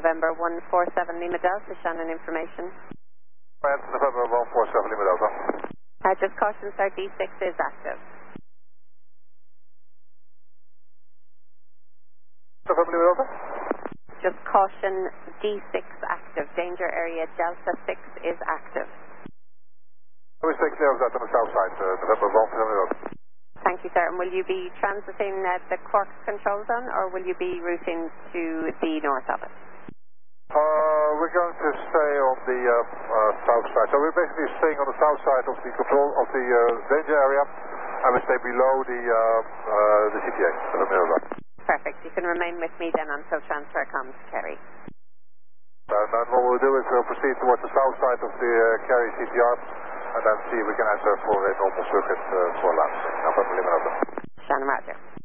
November 147 Lima Delta, Shannon information. November 147 Lima Delta. Just caution, sir, D6 is active. November Lima Delta? Just caution, D6 active. Danger area Delta 6 is active. We stay clear of that on the south side, November 147 Lima Delta. Thank you, sir. And will you be transiting the Cork control zone, or will you be routing to the north of it? We're going to stay on the south side. So we're basically staying on the south side of the control of the danger area, and we stay below the CTA. Perfect. You can remain with me then until transfer comes, Kerry. And then what we'll do is we'll proceed towards the south side of the Kerry CTR, and then see if we can answer for a normal circuit for laps. Shannon Roger.